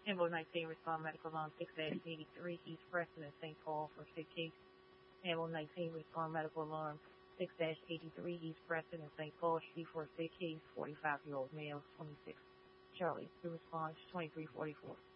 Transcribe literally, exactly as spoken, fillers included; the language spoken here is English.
Ambo nineteen, respond medical alarm six eighty-three, East Preston and Saint Paul for sick case. Ambo nineteen, respond medical alarm six eighty-three, East Preston and Saint Paul Street for sick case, forty-five-year-old male, twenty-six. Charlie, the response twenty-three forty-four.